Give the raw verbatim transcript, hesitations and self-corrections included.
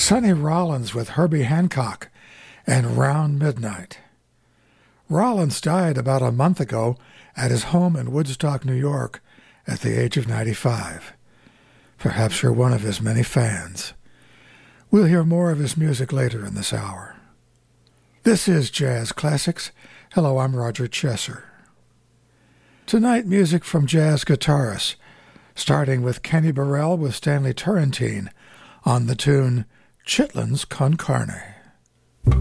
Sonny Rollins with Herbie Hancock and Round Midnight. Rollins died about a month ago at his home in Woodstock, New York, at the age of ninety-five. Perhaps you're one of his many fans. We'll hear more of his music later in this hour. This is Jazz Classics. Hello, I'm Roger Chesser. Tonight, music from jazz guitarists, starting with Kenny Burrell with Stanley Turrentine on the tune Chitlins Con Carne.